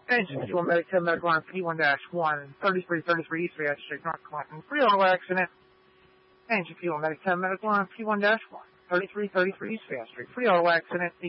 Engine fuel medic 10 medical line P1-1, 3333 East Fayette Street, North Clinton. Pre-auto accident. Engine fuel medic 10 medical line P1-1, 3333 East Fayette Street. Pre-auto accident.